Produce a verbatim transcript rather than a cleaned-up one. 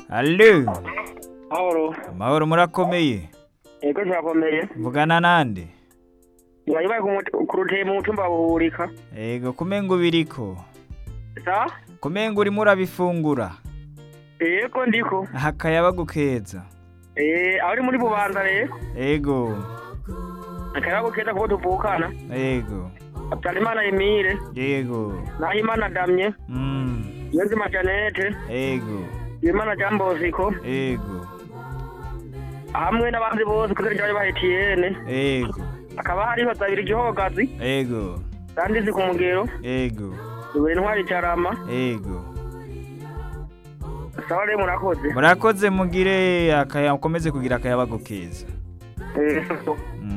Allo, Mahoro. amahoro murakomeye? Ego turakomeye. Mvugana nande? Bayibaye ku ruteye mu mutumba buhurika. Ego kumenga ubiriko. Sa? Kumenga urimo urabifungura. Ego ndiko. Akayaba gukeza. Eh, aho uri muri bubanza rero. Ego, Akayaba gukeza kuko tuvukana. ego, Habyarimana Emile, ego. Nahimana Damye, Mm, Yonzima Janete, ego, Imana Jambosiko, ego, hamwe n'abandi bose kuzera cyane ba Etienne. ego, Akaba hariho zabiri gihogazi, ego, kandi zi ku mugero, ego, dubere ntwari carama. ego. Sawa rero murakoze. Murakoze mugire akaya ukomeze kugira akayaba gukeza. Eh.